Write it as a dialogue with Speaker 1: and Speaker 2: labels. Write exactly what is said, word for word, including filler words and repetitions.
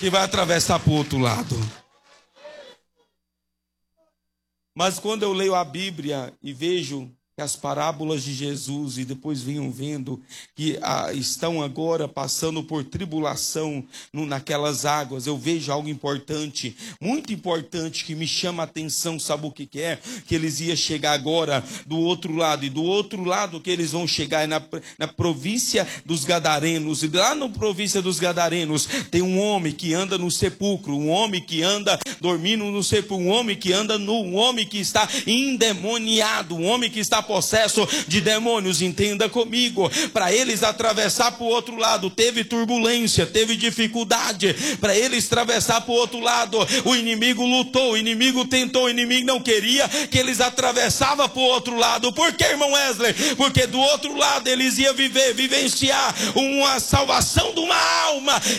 Speaker 1: que vai atravessar para o outro lado. Mas quando eu leio a Bíblia e vejo que as parábolas de Jesus, e depois venham vendo que ah, estão agora passando por tribulação no, naquelas águas, eu vejo algo importante, muito importante, que me chama a atenção. Sabe o que, que é? Que eles iam chegar agora do outro lado, e do outro lado que eles vão chegar é na, na província dos Gadarenos, e lá na província dos Gadarenos tem um homem que anda no sepulcro, um homem que anda dormindo no sepulcro, um homem que anda nu, um homem que está endemoniado, um homem que está possesso de demônios. Entenda comigo, para eles atravessar para o outro lado, teve turbulência, teve dificuldade, para eles atravessar para o outro lado, o inimigo lutou, o inimigo tentou, o inimigo não queria que eles atravessavam para o outro lado. Por que, irmão Wesley? Porque do outro lado eles iam viver, vivenciar uma salvação de uma alma,